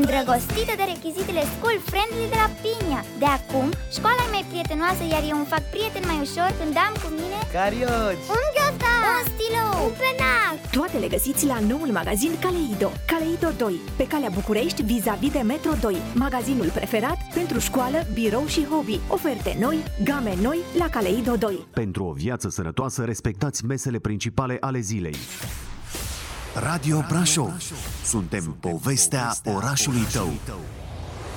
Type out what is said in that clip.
îndrăgostită de rechizitele school friendly de la Pinia. De acum, școala e mai prietenoasă, iar eu îmi fac prieten mai ușor când am cu mine carioci, un ghiozdan, un stilou, un penac. Toate le găsiți la noul magazin Caleido. Caleido 2, pe calea București, vis-a-vis de Metro 2. Magazinul preferat pentru școală, birou și hobby. Oferte noi, game noi la Caleido 2. Pentru o viață sănătoasă, respectați mesele principale ale zilei. Radio Brașov. Suntem povestea orașului tău.